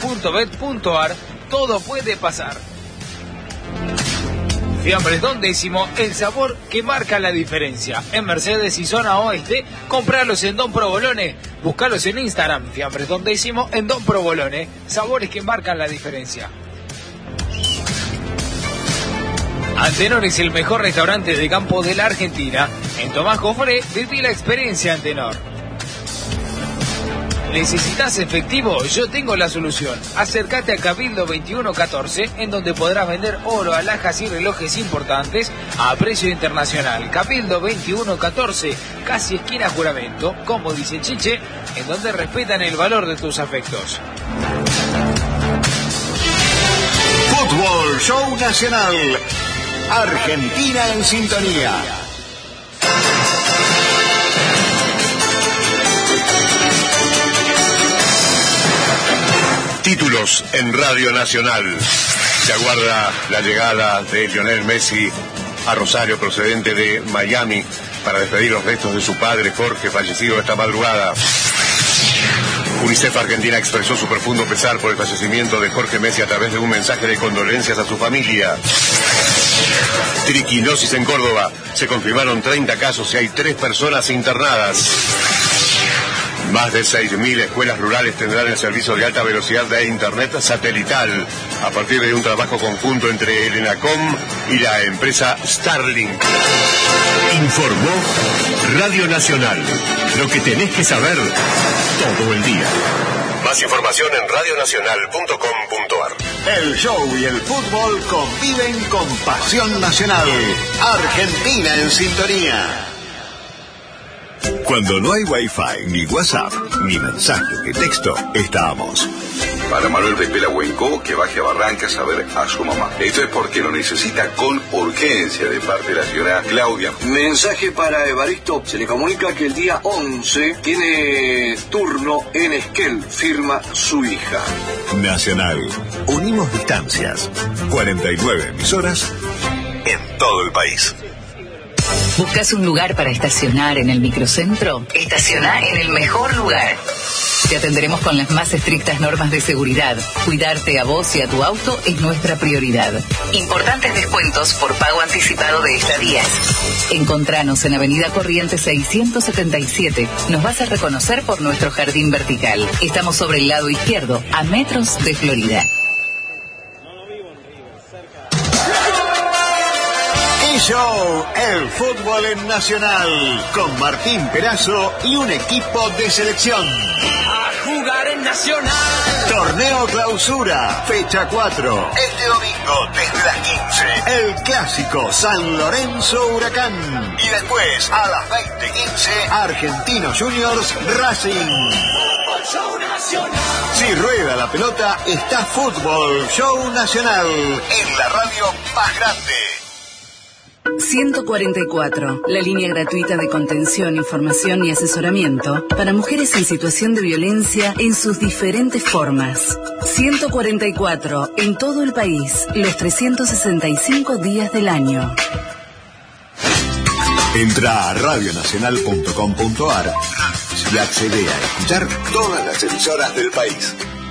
fiambres.bet.ar, todo puede pasar. Fiambres Don Décimo, el sabor que marca la diferencia. En Mercedes y zona oeste, compralos en Don Provolone. Buscalos en Instagram, Fiambres Don Décimo en Don Provolone. Sabores que marcan la diferencia. Antenor es el mejor restaurante de campo de la Argentina. En Tomás Jofré, viví la experiencia Antenor. ¿Necesitas efectivo? Yo tengo la solución. Acércate a Cabildo 2114, en donde podrás vender oro, alhajas y relojes importantes a precio internacional. Cabildo 2114, casi esquina Juramento, como dice Chiche, en donde respetan el valor de tus afectos. Fútbol Show Nacional. Argentina en sintonía. Títulos en Radio Nacional. Se aguarda la llegada de Lionel Messi a Rosario, procedente de Miami, para despedir los restos de su padre Jorge, fallecido esta madrugada. UNICEF Argentina expresó su profundo pesar por el fallecimiento de Jorge Messi a través de un mensaje de condolencias a su familia. Triquinosis en Córdoba. Se confirmaron 30 casos y hay 3 personas internadas. Más de 6.000 escuelas rurales tendrán el servicio de alta velocidad de Internet satelital a partir de un trabajo conjunto entre el ENACOM y la empresa Starlink. Informó Radio Nacional. Lo que tenés que saber todo el día. Más información en radionacional.com.ar. El show y el fútbol conviven con pasión nacional. Argentina en sintonía. Cuando no hay Wi-Fi, ni WhatsApp, ni mensaje de texto, estamos. Para Manuel Pepela Huenco, que baje a Barrancas a ver a su mamá. Esto es porque lo necesita con urgencia de parte de la señora Claudia. Mensaje para Evaristo. Se le comunica que el día 11 tiene turno en Esquel. Firma su hija. Nacional. Unimos distancias. 49 emisoras en todo el país. ¿Buscas un lugar para estacionar en el microcentro? Estacioná en el mejor lugar. Te atenderemos con las más estrictas normas de seguridad. Cuidarte a vos y a tu auto es nuestra prioridad. Importantes descuentos por pago anticipado de estadías. Encontranos en Avenida Corrientes 677. Nos vas a reconocer por nuestro jardín vertical. Estamos sobre el lado izquierdo, a metros de Florida. Show, el fútbol en Nacional, con Martín Perazo y un equipo de selección. A jugar en Nacional. Torneo Clausura, fecha 4. Este domingo desde las 15. El clásico San Lorenzo Huracán. Y después a las 20:15, Argentinos Juniors Racing. Fútbol Show Nacional. Si rueda la pelota, está Fútbol Show Nacional en la radio más grande. 144, la línea gratuita de contención, información y asesoramiento para mujeres en situación de violencia en sus diferentes formas. 144, en todo el país, los 365 días del año. Entra a radionacional.com.ar y accede a escuchar todas las emisoras del país.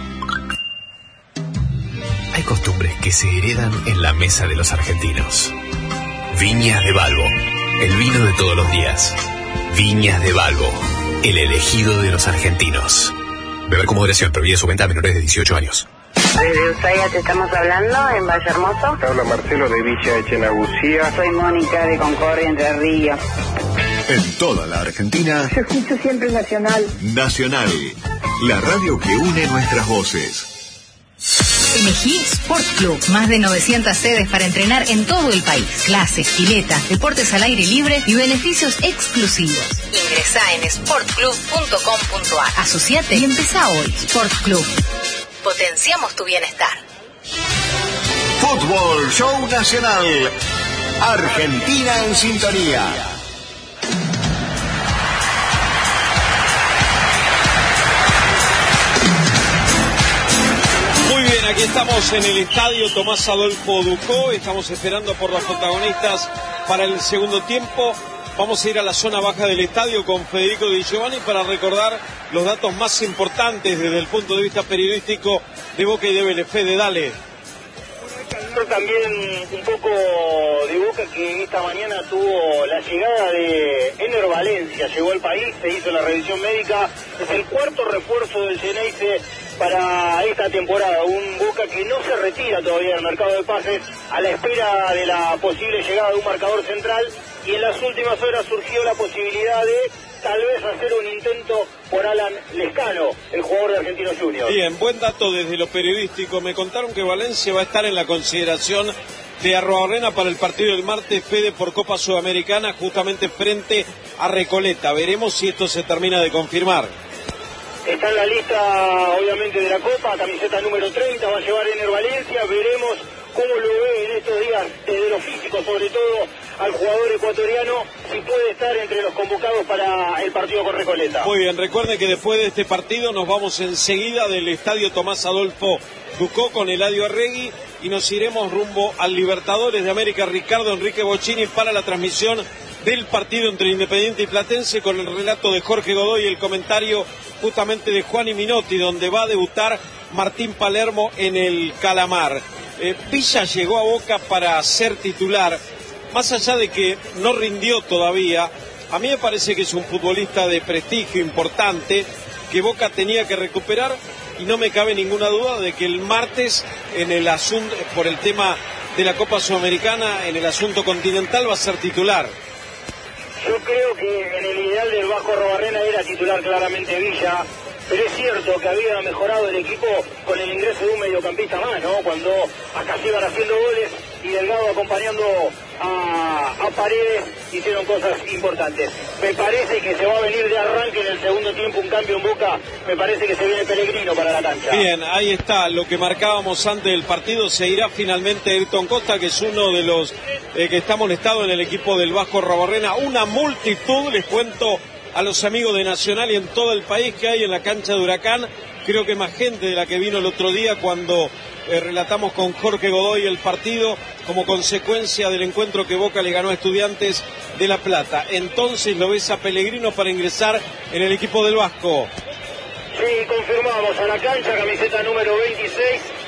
Hay costumbres que se heredan en la mesa de los argentinos. Viñas de Balbo, el vino de todos los días. Viñas de Balbo, el elegido de los argentinos. Beber con moderación, prohibida su venta a menores de 18 años. Desde Ushuaia te estamos hablando, en Valle Hermoso. Habla Marcelo de Villa Echenagucía. Soy Mónica de Concordia, Entre Ríos. En toda la Argentina. Yo escucho siempre Nacional. Nacional, la radio que une nuestras voces. Elegí Sport Club, más de 900 sedes para entrenar en todo el país. Clases, piletas, deportes al aire libre y beneficios exclusivos. Ingresá en sportclub.com.ar. Asociate y empezá hoy. Sport Club. Potenciamos tu bienestar. Fútbol Show Nacional. Argentina en sintonía. Muy bien, aquí estamos en el estadio Tomás Adolfo Ducó. Estamos esperando por los protagonistas para el segundo tiempo. Vamos a ir a la zona baja del estadio con Federico Di Giovanni para recordar los datos más importantes desde el punto de vista periodístico de Boca y de Vélez. Fede, dale. También un poco de Boca, que esta mañana tuvo la llegada de Ener Valencia, llegó al país, se hizo la revisión médica, es el cuarto refuerzo del Xeneize para esta temporada, un Boca que no se retira todavía del mercado de pases a la espera de la posible llegada de un marcador central, y en las últimas horas surgió la posibilidad de tal vez hacer un intento por Alan Lescano, el jugador de Argentinos Juniors. Bien, buen dato desde lo periodístico. Me contaron que Valencia va a estar en la consideración de Arruabarrena para el partido del martes, Fede, por Copa Sudamericana, justamente frente a Recoleta. Veremos si esto se termina de confirmar. Está en la lista, obviamente, de la Copa, camiseta número 30, va a llevar Ener Valencia. Veremos cómo lo ve en estos días, desde lo físico sobre todo, al jugador ecuatoriano, si puede estar entre los convocados para el partido con Recoleta. Muy bien, recuerden que después de este partido nos vamos enseguida del estadio Tomás Adolfo Ducó con Eladio Arregui y nos iremos rumbo al Libertadores de América Ricardo Enrique Bocchini para la transmisión del partido entre Independiente y Platense, con el relato de Jorge Godoy y el comentario justamente de Juan y Minotti, donde va a debutar Martín Palermo en el Calamar. Villa llegó a Boca para ser titular, más allá de que no rindió todavía. A mí me parece que es un futbolista de prestigio importante que Boca tenía que recuperar, y no me cabe ninguna duda de que el martes, en el asunto, por el tema de la Copa Sudamericana, en el asunto continental, va a ser titular. Yo creo que en el ideal del Vasco Arruabarrena era titular claramente Villa, pero es cierto que había mejorado el equipo con el ingreso de un mediocampista más, ¿no? Cuando acá se iban haciendo goles y Delgado acompañando a Paredes, hicieron cosas importantes. Me parece que se va a venir de arranque en el segundo tiempo un cambio en Boca. Me parece que se viene Pellegrino para la cancha. Bien, ahí está lo que marcábamos antes del partido. Se irá finalmente Ayrton Costa, que es uno de los que está molestado en el equipo del Vasco Arruabarrena. Una multitud, les cuento a los amigos de Nacional y en todo el país, que hay en la cancha de Huracán. Creo que más gente de la que vino el otro día cuando relatamos con Jorge Godoy el partido como consecuencia del encuentro que Boca le ganó a Estudiantes de La Plata. Entonces lo ves a Pellegrino para ingresar en el equipo del Vasco. Sí, confirmamos a la cancha, camiseta número 26.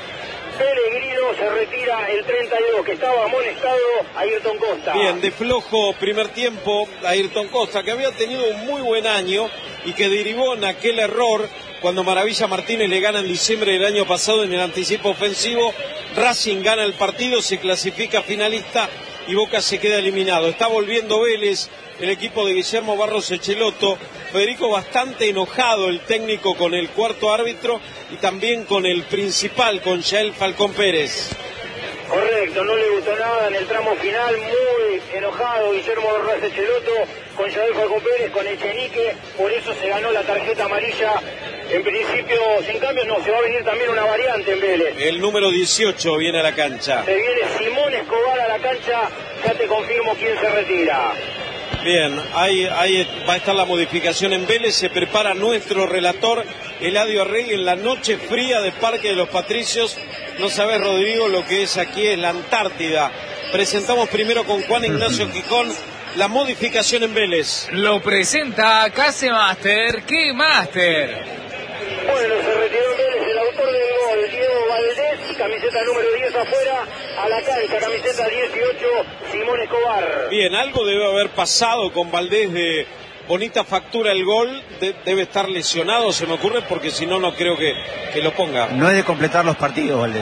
Pellegrino, se retira el 32, que estaba amonestado Ayrton Costa. Bien, de flojo primer tiempo Ayrton Costa, que había tenido un muy buen año y que derivó en aquel error cuando Maravilla Martínez le gana en diciembre del año pasado en el anticipo ofensivo. Racing gana el partido, se clasifica finalista y Boca se queda eliminado. Está volviendo Vélez, el equipo de Guillermo Barros Echelotto. Federico, bastante enojado el técnico con el cuarto árbitro y también con el principal, con Yael Falcón Pérez. Correcto, no le gustó nada en el tramo final, muy enojado Guillermo Barros Echelotto con Yael Falcón Pérez, con Echenique, por eso se ganó la tarjeta amarilla. En principio, sin cambio, no, se va a venir también una variante en Vélez. El número 18 viene a la cancha. Se viene Simón Escobar a la cancha, ya te confirmo quién se retira. Bien, ahí va a estar la modificación en Vélez. Se prepara nuestro relator Eladio Arregui en la noche fría de Parque de los Patricios. No sabes, Rodrigo, lo que es aquí, es la Antártida. Presentamos primero con Juan Ignacio Quijón la modificación en Vélez. Lo presenta Case Master. ¿Qué Master? Bueno, se retiró en Vélez el autor del gol, Diego Valdés, camiseta número 10 afuera, a la cancha, camiseta 18, Simón Escobar. Bien, algo debe haber pasado con Valdés de bonita factura el gol, debe estar lesionado, se me ocurre, porque si no, no creo que lo ponga. No es de completar los partidos, Valdés.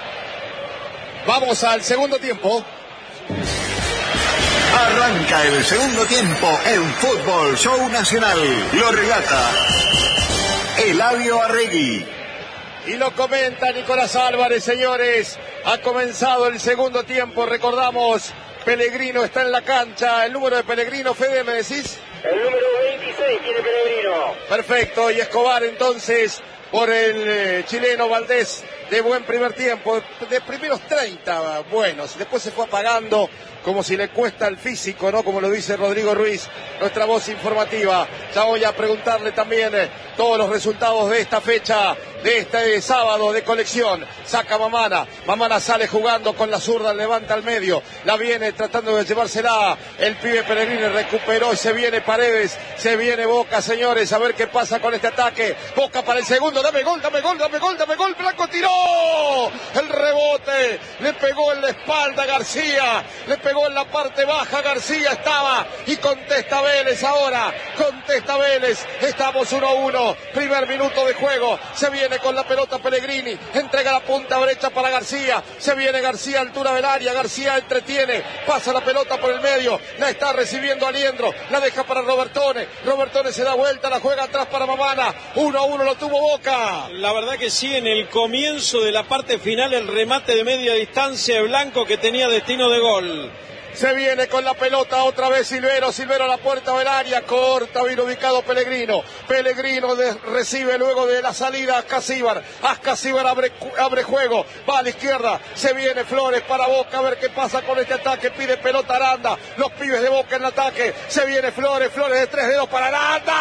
Vamos al segundo tiempo. Arranca el segundo tiempo en Fútbol Show Nacional. Lo relata Eladio Arregui. Y lo comenta Nicolás Álvarez, señores. Ha comenzado el segundo tiempo, recordamos, Pellegrino está en la cancha. El número de Pellegrino, Fede, ¿me decís? El número 26 tiene Pellegrino. Perfecto, y Escobar entonces por el chileno Valdés de buen primer tiempo, de primeros 30 buenos, después se fue apagando como si le cuesta el físico, ¿no? Como lo dice Rodrigo Ruiz, nuestra voz informativa. Ya voy a preguntarle también todos los resultados de esta fecha, de este sábado de colección. Saca Mamana, Mamana sale jugando con la zurda, levanta al medio, la viene tratando de llevársela el pibe Pellegrini, recuperó y se viene Paredes, se viene Boca, señores, a ver qué pasa con este ataque. Boca para el segundo, dame gol, dame gol, dame gol, dame gol, Blanco tiró, el rebote, le pegó en la espalda García, le pegó en la parte baja, García estaba y contesta Vélez ahora, contesta Vélez, estamos 1-1, primer minuto de juego, se viene con la pelota Pellegrini, entrega la punta derecha para García, se viene García a altura del área, García entretiene, pasa la pelota por el medio, la está recibiendo Aliendro, la deja para Robertone, Robertone se da vuelta, la juega atrás para Mamana, 1-1 lo tuvo Boca. La verdad que sí, en el comienzo de la parte final el remate de media distancia de Blanco que tenía destino de gol. Se viene con la pelota otra vez Silvero, Silvero a la puerta del área, corta, bien ubicado Pellegrino, Pellegrino recibe luego de la salida a Ascasíbar, Ascasíbar abre juego, va a la izquierda, se viene Flores para Boca, a ver qué pasa con este ataque, pide pelota Aranda, los pibes de Boca en el ataque, se viene Flores, Flores de 3 dedos para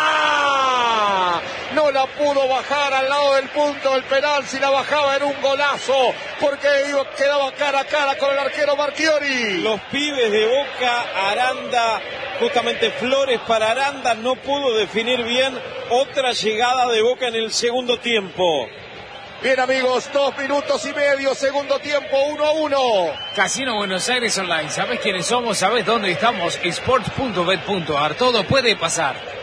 Aranda, no la pudo bajar al lado del punto del penal, si la bajaba era un golazo, porque quedaba cara a cara con el arquero Marchiori. Los pibes de Boca, Aranda, justamente Flores para Aranda, no pudo definir bien otra llegada de Boca en el segundo tiempo. Bien amigos, 2 minutos y medio, segundo tiempo, 1-1. Casino Buenos Aires Online, ¿sabés quiénes somos? ¿Sabés dónde estamos? Sports.bet.ar, todo puede pasar.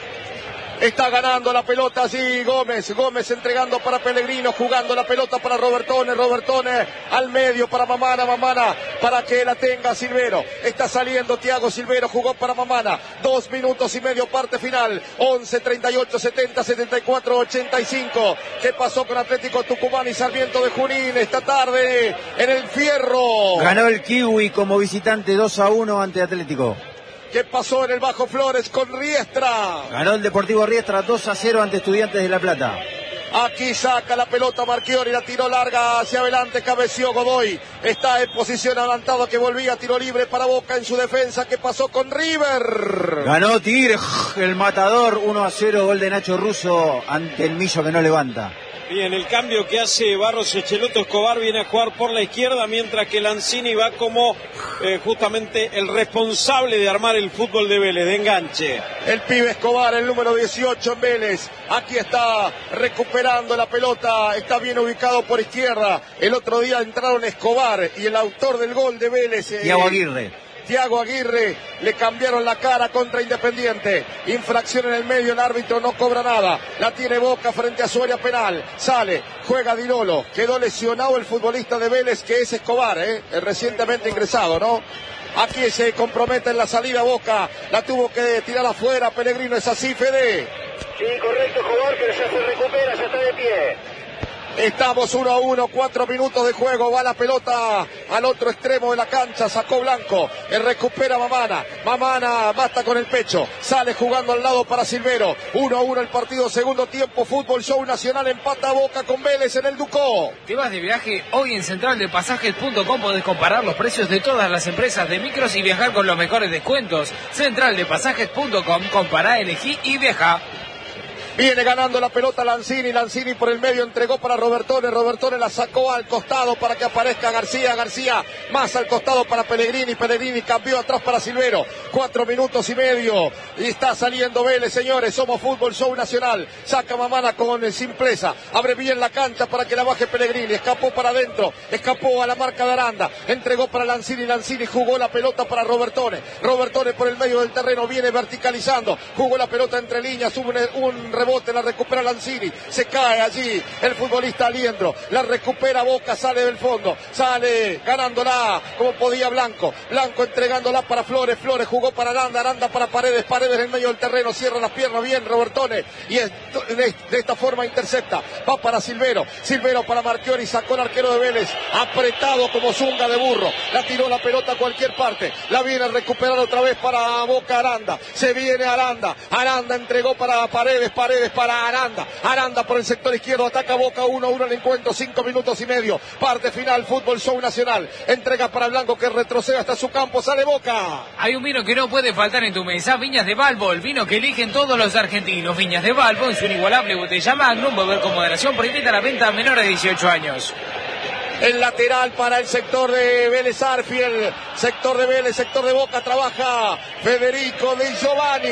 Está ganando la pelota allí Gómez, Gómez entregando para Pellegrino, jugando la pelota para Robertone, Robertone al medio para Mamana, Mamana para que la tenga Silvero, está saliendo Thiago Silvero, jugó para Mamana, 2 minutos y medio, parte final, 11, 38, 70, 74, 85, ¿qué pasó con Atlético Tucumán y Sarmiento de Junín esta tarde en el Fierro? Ganó el Kiwi como visitante 2-1 ante Atlético. ¿Qué pasó en el Bajo Flores con Riestra? Ganó el Deportivo Riestra 2-0 ante Estudiantes de La Plata. Aquí saca la pelota Marchiori, la tiró larga hacia adelante, cabeció Godoy. Está en posición adelantada que volvía, tiro libre para Boca en su defensa. ¿Qué pasó con River? Ganó Tigre, el matador, 1-0, gol de Nacho Russo ante el Millo que no levanta. Bien, el cambio que hace Barros Echeloto, Escobar viene a jugar por la izquierda, mientras que Lanzini va como justamente el responsable de armar el fútbol de Vélez, de enganche. El pibe Escobar, el número 18 en Vélez, aquí está recuperando la pelota, está bien ubicado por izquierda. El otro día entraron Escobar y el autor del gol de Vélez, Thiago Aguirre, le cambiaron la cara contra Independiente. Infracción en el medio, el árbitro no cobra nada. La tiene Boca frente a su área penal. Sale, juega Dinolo. Quedó lesionado el futbolista de Vélez que es Escobar, recientemente ingresado, ¿no? Aquí se compromete en la salida Boca. La tuvo que tirar afuera. Pellegrino, ¿es así, Fede? Sí, correcto, Escobar, pero ya se recupera, ya está de pie. Estamos 1-1, 4 minutos de juego, va la pelota al otro extremo de la cancha, sacó Blanco, recupera Mamana, Mamana basta con el pecho, sale jugando al lado para Silvero, 1-1 el partido, segundo tiempo, Fútbol Show Nacional, empata Boca con Vélez en el Ducó. ¿Te vas de viaje? Hoy en centraldepasajes.com podés comparar los precios de todas las empresas de micros y viajar con los mejores descuentos. Centraldepasajes.com, compará, elegí y viaja. Viene ganando la pelota Lanzini, Lanzini por el medio entregó para Robertone, Robertone la sacó al costado para que aparezca García, García más al costado para Pellegrini, Pellegrini cambió atrás para Silvero, 4 minutos y medio y está saliendo Vélez, señores, somos Fútbol Show Nacional, saca Mamana con simpleza, abre bien la cancha para que la baje Pellegrini, escapó para adentro, escapó a la marca de Aranda, entregó para Lanzini, Lanzini jugó la pelota para Robertone, Robertone por el medio del terreno viene verticalizando, jugó la pelota entre líneas, sube un rebote, la recupera Lanzini, se cae allí el futbolista Aliendro, la recupera Boca, sale del fondo, sale ganándola como podía Blanco, Blanco entregándola para Flores, Flores jugó para Aranda, Aranda para Paredes, Paredes en el medio del terreno, cierra las piernas bien Robertone y de esta forma intercepta, va para Silvero, Silvero para Marchiori, sacó el arquero de Vélez, apretado como zunga de burro, la tiró la pelota a cualquier parte, la viene a recuperar otra vez para Boca Aranda, se viene Aranda, Aranda entregó para Paredes, Paredes Paredes para Aranda. Aranda por el sector izquierdo, ataca Boca 1-1 el encuentro, 5 minutos y medio. Parte final, Fútbol Show Nacional. Entrega para Blanco que retrocede hasta su campo, sale Boca. Hay un vino que no puede faltar en tu mesa, Viñas de Balbo, el vino que eligen todos los argentinos. Viñas de Balbo en su inigualable botella Magnum, beber con moderación, prohibida la venta a menores de 18 años. El lateral para el sector de Vélez Arfiel, sector de Vélez, sector de Boca, trabaja Federico De Giovanni.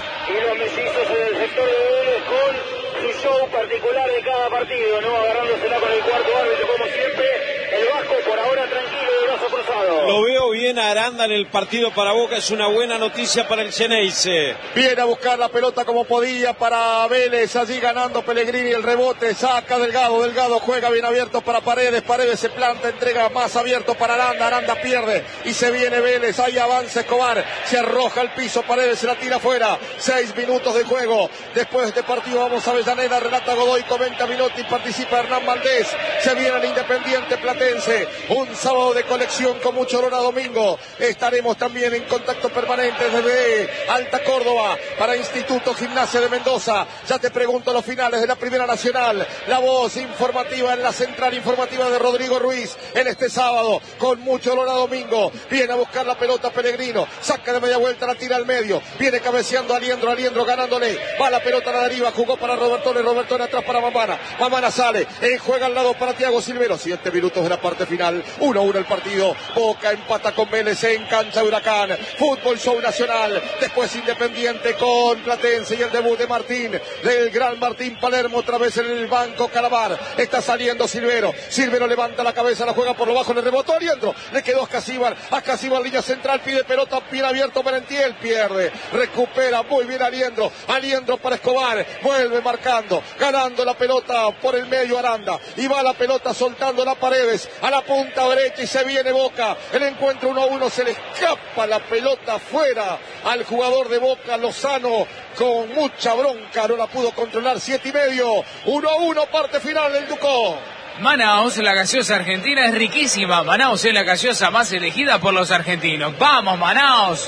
Y los mellizos en el sector de Vélez con su show particular de cada partido, ¿no? Agarrándosela con el cuarto árbitro como siempre. El Vasco por ahora tranquilo, de brazo cruzado. Lo veo bien a Aranda en el partido para Boca, es una buena noticia para el Xeneize. Viene a buscar la pelota como podía para Vélez, allí ganando Pellegrini el rebote, saca Delgado, Delgado juega bien abierto para Paredes, Paredes se planta, entrega más abierto para Aranda, Aranda pierde y se viene Vélez, ahí avanza Escobar, se arroja al piso, Paredes se la tira afuera, 6 minutos de juego, después de este partido vamos a Avellaneda, relata Godoy, comenta Minotti, participa Hernán Valdés, se viene el Independiente Platense, un sábado de colección con mucho olor a domingo, estaremos también en contacto permanente desde Alta Córdoba para Instituto Gimnasia de Mendoza. Ya te pregunto los finales de la Primera Nacional, la voz informativa en la central informativa de Rodrigo Ruiz en este sábado con mucho olor a domingo. Viene a buscar la pelota Pellegrino, saca de media vuelta, la tira al medio, viene cabeceando Aliendro ganándole, va la pelota a la deriva, jugó para Robertone atrás para Mamana sale, juega al lado para Thiago Silvero, 7 minutos de la parte final, 1-1 el partido, Boca empata con Vélez en cancha de Huracán, Fútbol Show Nacional, después Independiente con Platense y el debut de Martín, del gran Martín Palermo, otra vez en el banco Calabar, está saliendo Silvero levanta la cabeza, la juega por lo bajo, le rebotó Aliendro, le quedó a Casíbar línea central, pide pelota, bien abierto Merentiel, pierde, recupera muy bien Aliendro para Escobar, vuelve marcando, ganando la pelota por el medio Aranda, y va la pelota soltando la Paredes, a la punta derecha y se viene Boca, el encuentro 1-1, se le escapa la pelota afuera al jugador de Boca, Lozano, con mucha bronca, no la pudo controlar, 7:30, 1-1, parte final del Ducó. Manaos, la gaseosa argentina es riquísima. Manaos es la gaseosa más elegida por los argentinos. ¡Vamos, Manaos!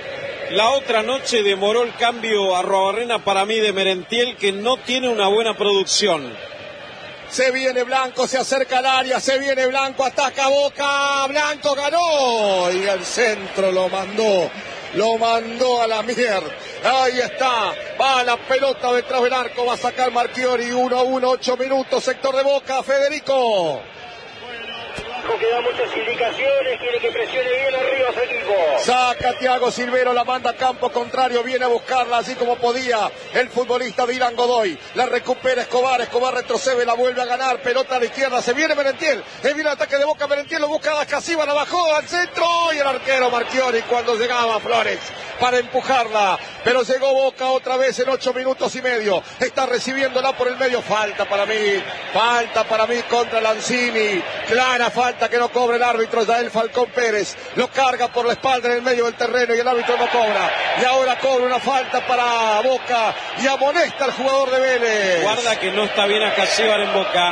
La otra noche demoró el cambio a Arruabarrena para mí de Merentiel, que no tiene una buena producción. Se viene Blanco, se acerca al área, se viene Blanco, ataca Boca, Blanco ganó y al centro lo mandó a la mierda. Ahí está, va la pelota detrás del arco, va a sacar Marchiori, 1-1, 8 minutos, sector de Boca, Federico. Que da muchas indicaciones, quiere que presione bien arriba a su equipo. Saca Thiago Silvero, la manda a campo contrario, viene a buscarla así como podía el futbolista Dylan Godoy, la recupera Escobar retrocede, la vuelve a ganar, pelota a la izquierda, se viene Merentiel, viene el ataque de Boca, Merentiel lo busca a Casíbar, la bajó al centro y el arquero Marchiori cuando llegaba Flores para empujarla, pero llegó Boca otra vez en 8 minutos y medio, está recibiéndola por el medio, falta para mí contra Lanzini, clara falta que no cobra el árbitro Yael Falcón Pérez, lo carga por la espalda en el medio del terreno y el árbitro no cobra, y ahora cobra una falta para Boca y amonesta al jugador de Vélez. Guarda que no está bien a Casíbar en Boca.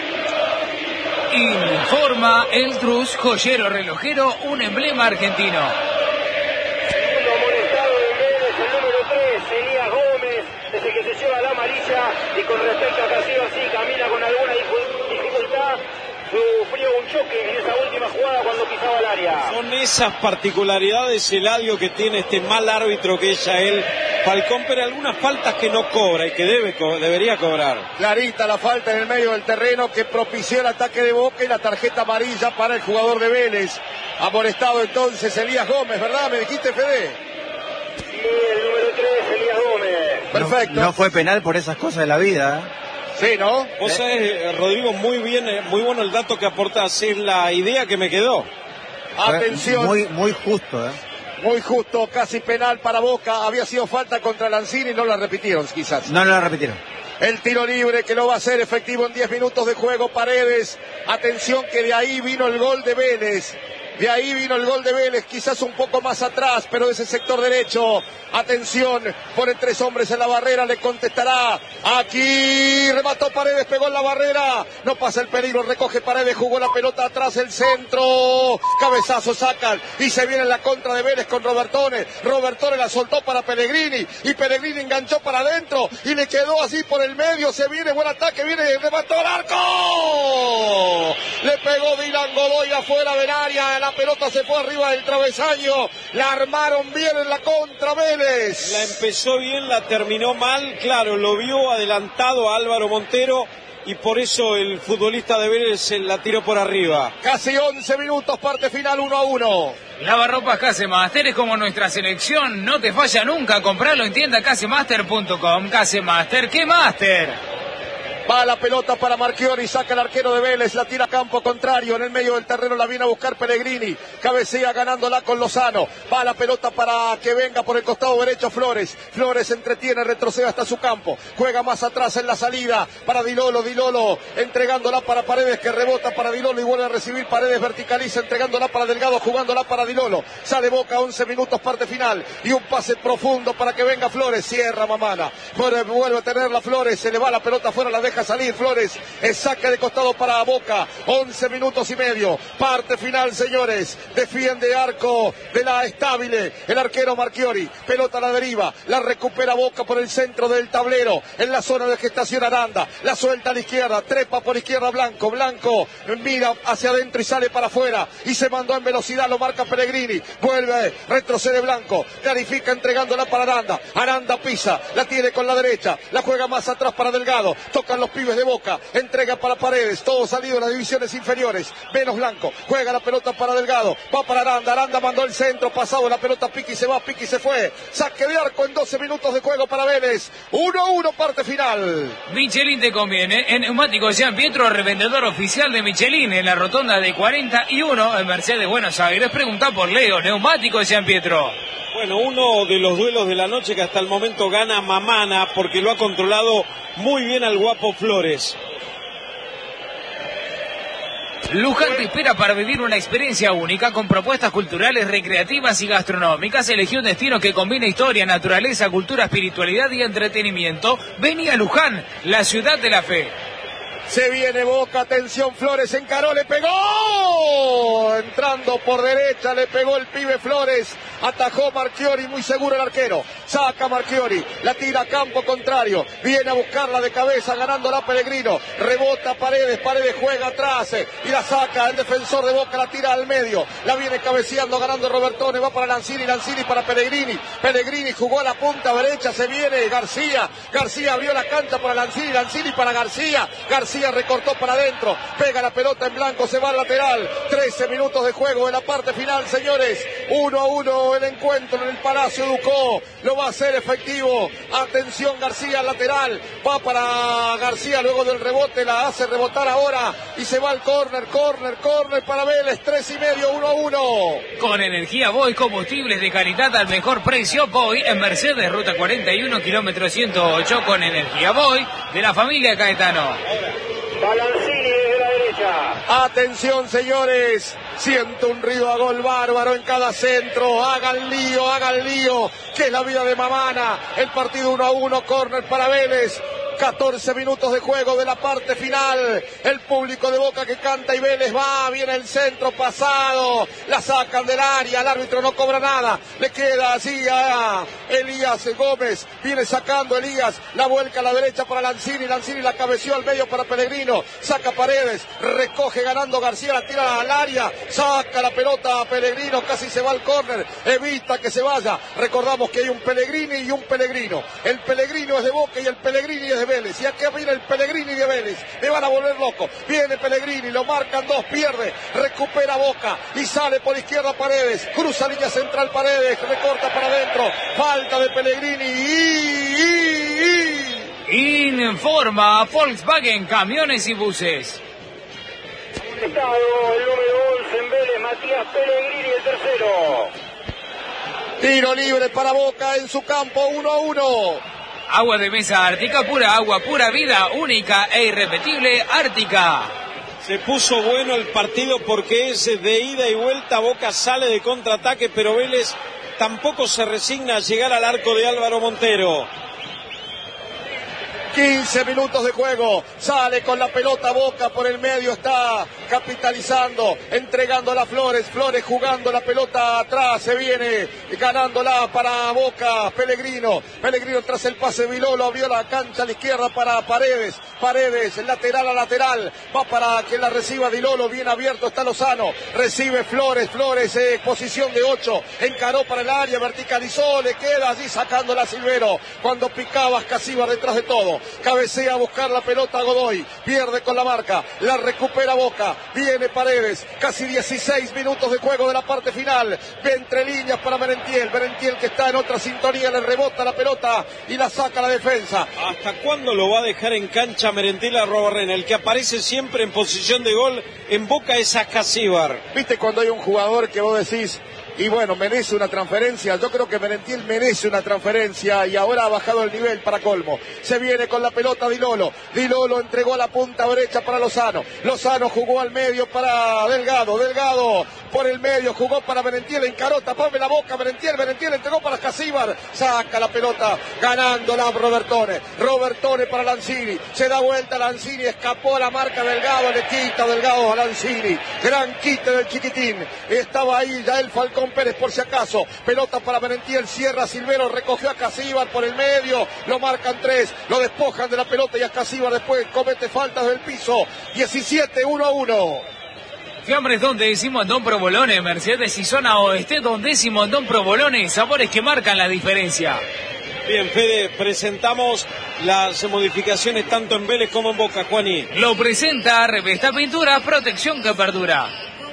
Informa el Trus, joyero relojero, un emblema argentino. Amonestado de Vélez, el número 3, Elías Gómez, desde que se lleva la amarilla, y con respecto a Casíbar sí camina con alguna dificultad. Sufrió un choque en esa última jugada cuando pisaba el área. Son esas particularidades, Eladio, que tiene este mal árbitro que es Yael Falcón, pero algunas faltas que no cobra y que debería cobrar. Clarita la falta en el medio del terreno que propició el ataque de Boca y la tarjeta amarilla para el jugador de Vélez. Amonestado entonces Elías Gómez, ¿verdad? ¿Me dijiste, Fede? Sí, el número 3, Elías Gómez. Perfecto. No fue penal por esas cosas de la vida, ¿eh? Sí, ¿no? Vos sabés, Rodrigo, muy bien, muy bueno el dato que aportás, es la idea que me quedó. Atención. Muy justo, ¿eh? Muy justo, casi penal para Boca, había sido falta contra Lanzini, no la repitieron quizás. No la repitieron. El tiro libre que lo va a hacer efectivo en 10 minutos de juego, Paredes. Atención que de ahí vino el gol de Vélez. De ahí vino el gol de Vélez, quizás un poco más atrás, pero de ese sector derecho. Atención, pone 3 hombres en la barrera, le contestará. Aquí remató Paredes, pegó en la barrera. No pasa el peligro, recoge Paredes, jugó la pelota atrás, el centro. Cabezazo sacan y se viene en la contra de Vélez con Robertone. Robertone la soltó para Pellegrini y Pellegrini enganchó para adentro y le quedó así por el medio. Se viene, buen ataque, viene, remató al arco. Le pegó Dylan Godoy afuera del área. La pelota se fue arriba del travesaño. La armaron bien en la contra Vélez. La empezó bien, la terminó mal. Claro, lo vio adelantado a Álvaro Montero y por eso el futbolista de Vélez se la tiró por arriba. Casi 11 minutos, parte final 1-1. Lavarropas Casemaster es como nuestra selección, no te falla nunca. Compralo en tienda casemaster.com. Casemaster, ¿qué máster? Va la pelota para Marchiori, saca el arquero de Vélez, la tira a campo contrario, en el medio del terreno la viene a buscar Pellegrini, cabecea ganándola con Lozano, va la pelota para que venga por el costado derecho Flores, Flores entretiene, retrocede hasta su campo, juega más atrás en la salida para Dilolo, Dilolo entregándola para Paredes que rebota para Dilolo y vuelve a recibir Paredes, verticaliza entregándola para Delgado, jugándola para Dilolo, sale Boca, 11 minutos parte final y un pase profundo para que venga Flores, cierra Mamana, vuelve a tenerla Flores, se le va la pelota afuera, la deja salir Flores, saca de costado para Boca, 11 minutos y medio, parte final señores, defiende arco de la Estable, el arquero Marchiori, pelota a la deriva, la recupera Boca por el centro del tablero, en la zona de gestación Aranda, la suelta a la izquierda, trepa por izquierda Blanco, Blanco mira hacia adentro y sale para afuera, y se mandó en velocidad, lo marca Pellegrini, vuelve, retrocede Blanco, clarifica entregándola para Aranda, Aranda pisa, la tiene con la derecha, la juega más atrás para Delgado, tocan los pibes de Boca, entrega para Paredes, todo salido de las divisiones inferiores, menos Blanco, juega la pelota para Delgado, va para Aranda, Aranda mandó el centro, pasado la pelota, Piqui se va, Piqui se fue, saque de arco en 12 minutos de juego para Vélez, 1-1 parte final. Michelin te conviene, en Neumáticos Jean Pietro, revendedor oficial de Michelin en la rotonda de 41 en Mercedes, Buenos Aires, pregunta por Leo, Neumáticos Jean Pietro. Bueno, uno de los duelos de la noche que hasta el momento gana Mamana porque lo ha controlado muy bien al guapo Flores. Luján te espera para vivir una experiencia única con propuestas culturales, recreativas y gastronómicas. Elegí un destino que combina historia, naturaleza, cultura, espiritualidad y entretenimiento. Vení a Luján, la ciudad de la fe. Se viene Boca, atención Flores, encaró, le pegó, entrando por derecha, le pegó el pibe Flores, atajó Marchiori, muy seguro el arquero, saca Marchiori, la tira a campo contrario, viene a buscarla de cabeza, ganándola Pellegrino, rebota Paredes, Paredes juega atrás, y la saca el defensor de Boca, la tira al medio, la viene cabeceando, ganando Robertone, va para Lanzini, Lanzini para Pellegrini, Pellegrini jugó a la punta derecha, se viene García, García abrió la cancha para Lanzini, Lanzini para García, García recortó para adentro, pega la pelota en blanco, se va al lateral, 13 minutos de juego en la parte final, señores, 1-1 el encuentro en el Palacio Ducó, lo va a hacer efectivo, atención García al lateral, va para García luego del rebote, la hace rebotar ahora y se va al córner para Vélez, 3,5, 1-1. Con energía Boy, combustibles de calidad al mejor precio, Boy en Mercedes, ruta 41, kilómetro 108, con energía Boy de la familia Caetano. Balancini desde la derecha. Atención señores, siento un río a gol bárbaro en cada centro, hagan lío, que es la vida de Mamana, el partido 1-1, córner para Vélez. 14 minutos de juego de la parte final, el público de Boca que canta y Vélez va, viene el centro pasado, la sacan del área, el árbitro no cobra nada, le queda así a Elías Gómez, viene sacando Elías, la vuelca a la derecha para Lanzini, Lanzini la cabeció al medio para Pellegrino, saca Paredes, recoge ganando García, la tira al área, saca la pelota a Pellegrino, casi se va al córner, evita que se vaya, recordamos que hay un Pellegrini y un Pellegrino, el Pellegrino es de Boca y el Pellegrini es de Vélez, y aquí viene el Pellegrini de Vélez, me van a volver loco, viene Pellegrini, lo marcan dos, pierde, recupera Boca y sale por izquierda Paredes, cruza línea central Paredes, recorta para adentro, falta de Pellegrini Informa Volkswagen Camiones y Buses. Estado el número 11 en Vélez, Matías Pellegrini, el tercero. Tiro libre para Boca en su campo, 1-1. Agua de mesa Ártica, pura agua, pura vida, única e irrepetible Ártica. Se puso bueno el partido porque es de ida y vuelta. Boca sale de contraataque, pero Vélez tampoco se resigna a llegar al arco de Álvaro Montero. 15 minutos de juego, sale con la pelota Boca por el medio, está capitalizando, entregando a Flores, Flores jugando la pelota atrás, se viene ganándola para Boca, Pellegrino tras el pase Vilolo, abrió la cancha a la izquierda para Paredes, lateral a lateral, va para que la reciba Vilolo, bien abierto está Lozano, recibe Flores, posición de 8, encaró para el área, verticalizó, le queda allí sacándola a Silvero, cuando picaba Ascasíbar detrás de todo. Cabecea a buscar la pelota Godoy, pierde con la marca, la recupera Boca, viene Paredes, casi 16 minutos de juego de la parte final, ve entre líneas para Merentiel que está en otra sintonía, le rebota la pelota y la saca la defensa. ¿Hasta cuándo lo va a dejar en cancha Merentiel a Robarrena? El que aparece siempre en posición de gol en Boca es Ascasíbar. ¿Viste cuando hay un jugador que vos decís, y bueno, merece una transferencia? Yo creo que Merentiel merece una transferencia y ahora ha bajado el nivel para colmo. Se viene con la pelota Dilolo entregó a la punta derecha para Lozano jugó al medio para Delgado por el medio jugó para Merentiel, encaró, tapame la boca Merentiel entregó para Ascasíbar, saca la pelota, ganándola Robertone para Lanzini, se da vuelta Lanzini, escapó la marca Delgado, le quita Delgado a Lanzini, gran quite del chiquitín, estaba ahí ya el Falcón Pérez por si acaso, pelota para Merentiel, cierra Silvero, recogió a Ascasíbar por el medio, lo marcan 3, lo despojan de la pelota y Ascasíbar después comete faltas del piso, 17-1-1. Fiambres Don Décimo en Don Provolone, Mercedes y zona oeste Don Décimo en Don Provolone, sabores que marcan la diferencia. Bien, Fede, presentamos las modificaciones tanto en Vélez como en Boca, Juani. Lo presenta Revesta Pintura, protección que perdura.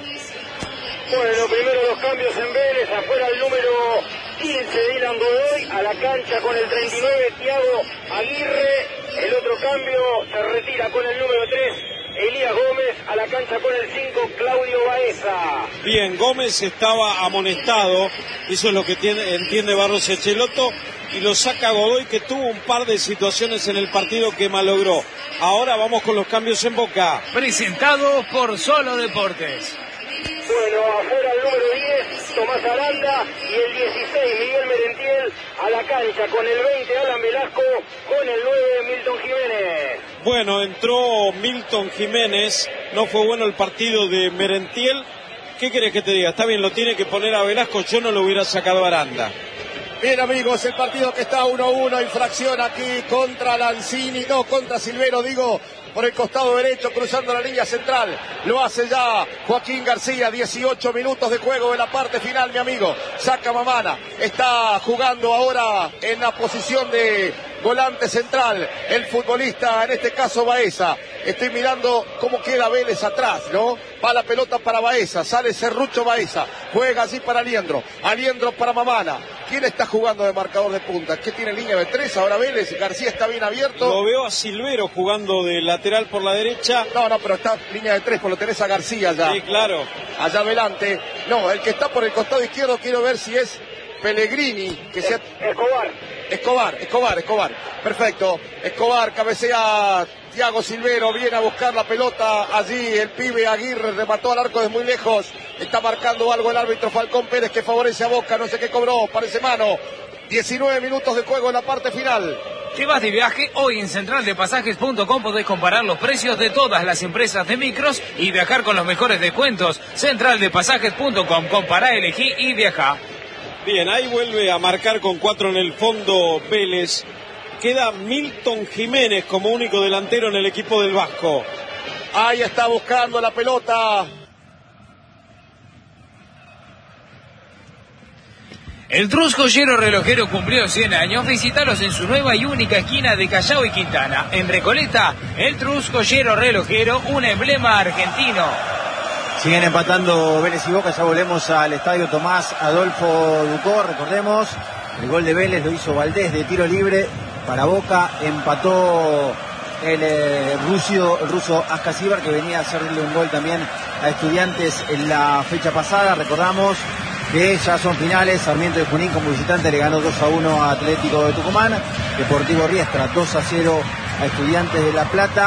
Bueno, primero los cambios en Vélez, afuera el número 15 Dylan Godoy, a la cancha con el 39 Thiago Aguirre, el otro cambio se retira con el número 3 Elías Gómez, a la cancha con el 5 Claudio Baeza. Bien, Gómez estaba amonestado, eso es lo que entiende Barros Echelotto, y lo saca Godoy, que tuvo un par de situaciones en el partido que malogró. Ahora vamos con los cambios en Boca. Presentado por Solo Deportes. Bueno, afuera el número 10, Tomás Aranda, y el 16, Miguel Merentiel, a la cancha con el 20, Alan Velasco, con el 9, Milton Jiménez. Bueno, entró Milton Jiménez, no fue bueno el partido de Merentiel. ¿Qué querés que te diga? Está bien, lo tiene que poner a Velasco, yo no lo hubiera sacado a Aranda. Bien, amigos, el partido que está 1-1, infracción aquí contra Lanzini, no, contra Silvero, digo, por el costado derecho, cruzando la línea central. Lo hace ya Joaquín García, 18 minutos de juego en la parte final, mi amigo. Saca Mamana, está jugando ahora en la posición de volante central, el futbolista, en este caso Baeza. Estoy mirando cómo queda Vélez atrás, ¿no? Va la pelota para Baeza, sale Serrucho Baeza, juega así para Aliendro para Mamana. ¿Quién está jugando de marcador de punta? ¿Qué tiene línea de 3 ahora Vélez? García está bien abierto. Lo veo a Silvero jugando de lateral por la derecha. No, pero está línea de 3, por lo tenés a García allá. Sí, claro. Allá adelante. No, el que está por el costado izquierdo, quiero ver si es Pellegrini, que sea... Escobar. Perfecto. Escobar, cabecea Thiago Silvero, viene a buscar la pelota allí, el pibe Aguirre remató al arco desde muy lejos, está marcando algo el árbitro Falcón Pérez que favorece a Boca, no sé qué cobró, parece mano. 19 minutos de juego en la parte final. ¿Te vas de viaje? Hoy en centraldepasajes.com podés comparar los precios de todas las empresas de micros y viajar con los mejores descuentos. Centraldepasajes.com, compará, elegí y viajá. Bien, ahí vuelve a marcar con 4 en el fondo Vélez. Queda Milton Jiménez como único delantero en el equipo del Vasco. Ahí está buscando la pelota. El Trus Joyero Relojero cumplió 100 años. Visítalos en su nueva y única esquina de Callao y Quintana. En Recoleta, el Trus Joyero Relojero, un emblema argentino. Siguen empatando Vélez y Boca, ya volvemos al estadio Tomás Adolfo Ducó, recordemos, el gol de Vélez lo hizo Valdés de tiro libre para Boca, empató el ruso Ascasíbar, que venía a hacerle un gol también a Estudiantes en la fecha pasada. Recordamos que ya son finales, Sarmiento de Junín como visitante le ganó 2-1 a Atlético de Tucumán, Deportivo Riestra 2-0 a Estudiantes de La Plata.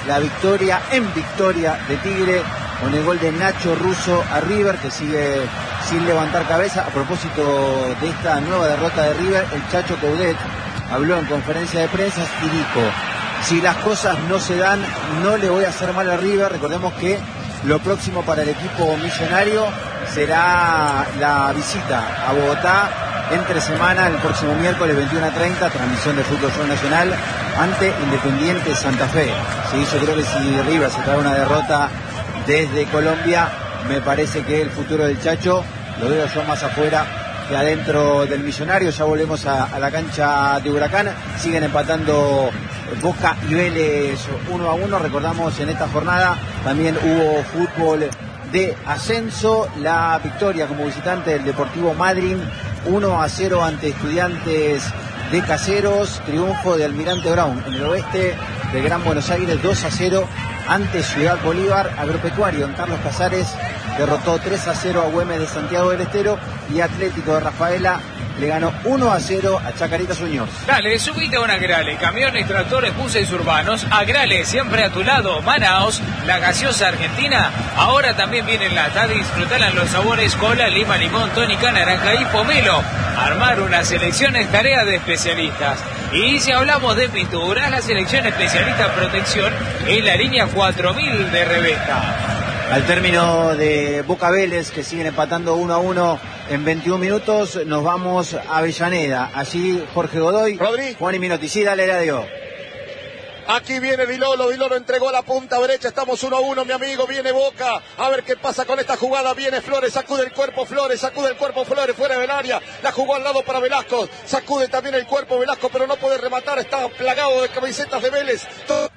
la victoria en victoria de Tigre con el gol de Nacho Russo a River, que sigue sin levantar cabeza. A propósito de esta nueva derrota de River, el Chacho Coudet habló en conferencia de prensa y dijo: si las cosas no se dan, no le voy a hacer mal a River. Recordemos que lo próximo para el equipo millonario será la visita a Bogotá entre semana, el próximo miércoles 21:30, transmisión de Fútbol Show Nacional ante Independiente Santa Fe. Sí, yo creo que si River se trae una derrota desde Colombia, me parece que el futuro del Chacho lo veo yo más afuera que adentro del millonario. Ya volvemos a la cancha de Huracán. Siguen empatando Boca y Vélez 1-1. Recordamos, en esta jornada también hubo fútbol de ascenso. La victoria como visitante del Deportivo Madryn 1-0 ante Estudiantes de Caseros. Triunfo de Almirante Brown en el oeste del Gran Buenos Aires 2-0 ante Ciudad Bolívar. Agropecuario en Carlos Casares derrotó 3-0 a Güemes de Santiago del Estero, y Atlético de Rafaela le ganó 1-0 a Chacarita Muñoz. Dale, subite a un Agrale, camiones, tractores, buses urbanos. Agrale, siempre a tu lado. Manaos, la gaseosa argentina, ahora también viene en lata. Disfrutala en los sabores cola, lima, limón, tónica, naranja y pomelo. Armar una selección es tarea de especialistas. Y si hablamos de pinturas, la selección especialista en protección es la línea 4000 de Rebeca. Al término de Boca Vélez, que siguen empatando 1-1 en 21 minutos, nos vamos a Avellaneda. Allí Jorge Godoy, Rodri. Juan y Minotti. Sí, dale, Eladio. Aquí viene Dilolo entregó a la punta derecha, estamos 1-1, mi amigo, viene Boca, a ver qué pasa con esta jugada, viene Flores, sacude el cuerpo Flores, fuera del área, la jugó al lado para Velasco, sacude también el cuerpo Velasco, pero no puede rematar, está plagado de camisetas de Vélez.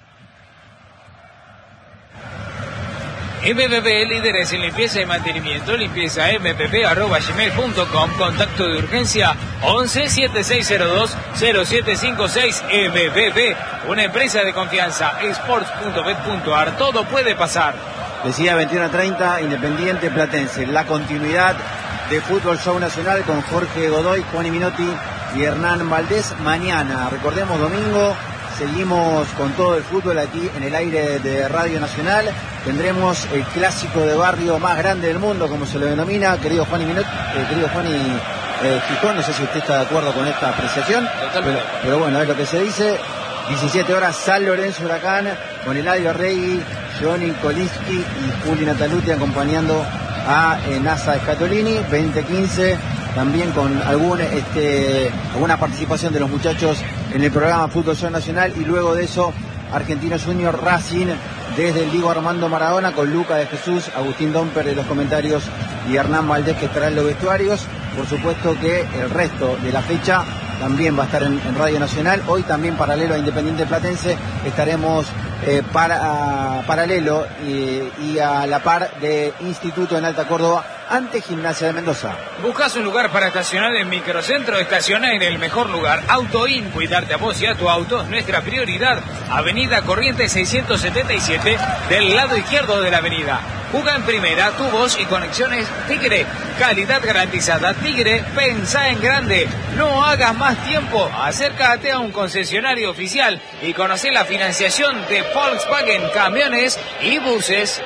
MPP, líderes en limpieza y mantenimiento. Limpieza mpp@gmail.com. Contacto de urgencia 11 7602 0756. MPP, una empresa de confianza. Sports.bet.ar. Todo puede pasar. Decía 21:30, Independiente Platense. La continuidad de Fútbol Show Nacional con Jorge Godoy, Juan y Minotti y Hernán Valdés. Mañana, recordemos, domingo, seguimos con todo el fútbol aquí en el aire de Radio Nacional. Tendremos el clásico de barrio más grande del mundo, como se lo denomina, querido Juan y Gijón. No sé si usted está de acuerdo con esta apreciación. Pero bueno, es lo que se dice. 17 horas, San Lorenzo Huracán, con Eladio Regui, Johnny Koliski y Juli Nataluti acompañando a Nasa Scatolini. 20:15, también con alguna participación de los muchachos en el programa Fútbol Show Nacional. Y luego de eso, Argentino Junior Racing desde el Diego Armando Maradona, con Luca de Jesús, Agustín Domper en los comentarios y Hernán Valdés, que estará en los vestuarios. Por supuesto que el resto de la fecha también va a estar en Radio Nacional. Hoy también, paralelo a Independiente Platense, estaremos paralelo y a la par de Instituto en Alta Córdoba ante Gimnasia de Mendoza. ¿Buscas un lugar para estacionar en Microcentro? Estaciona en el mejor lugar. AutoIn, cuidarte a vos y a tu auto es nuestra prioridad. Avenida Corrientes 677, del lado izquierdo de la avenida. Juga en primera, tubos y conexiones Tigre. Calidad garantizada. Tigre, pensá en grande. No hagas más tiempo. Acércate a un concesionario oficial y conocé la financiación de Volkswagen Camiones y Buses.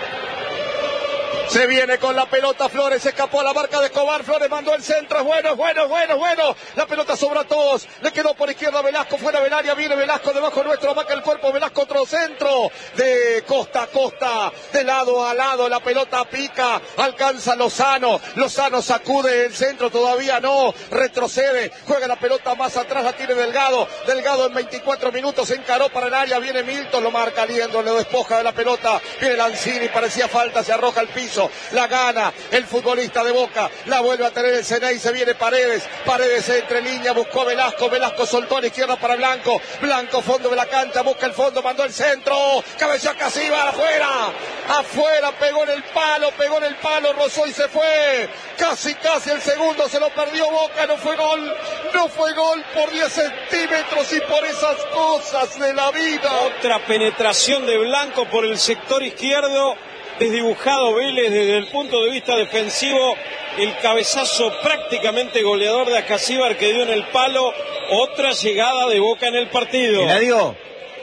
Se viene con la pelota Flores, escapó a la marca de Escobar, Flores mandó el centro, es bueno. La pelota sobra a todos, le quedó por izquierda Velasco, fuera del área, viene Velasco debajo nuestro, marca el cuerpo, Velasco otro centro, de costa a costa, de lado a lado, la pelota pica, alcanza Lozano sacude el centro, todavía no, retrocede, juega la pelota más atrás, la tiene Delgado en 24 minutos, se encaró para el área, viene Milton, lo marca Liendo, lo despoja de la pelota, viene Lanzini, parecía falta, se arroja al piso, la gana el futbolista de Boca, la vuelve a tener el Ceney, se viene Paredes entre línea, buscó Velasco soltó a la izquierda para Blanco, fondo de la cancha, busca el fondo, mandó el centro, cabeza Casiva, afuera, pegó en el palo, rozó y se fue, casi el segundo, se lo perdió Boca, no fue gol por 10 centímetros y por esas cosas de la vida. Otra penetración de Blanco por el sector izquierdo, desdibujado Vélez desde el punto de vista defensivo, el cabezazo prácticamente goleador de Acasíbar que dio en el palo. Otra llegada de Boca en el partido. ¿La dio?